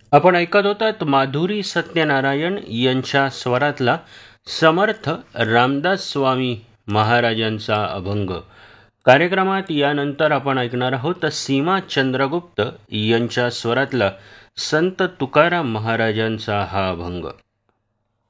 आपण ऐकत होतात माधुरी सत्यनारायण यांच्या स्वरातला समर्थ रामदास स्वामी महाराजांचा अभंग. कार्यक्रमात यानंतर आपण ऐकणार आहोत सीमा चंद्रगुप्त यांच्या स्वरातला संत तुकाराम महाराजांचा हा अभंग.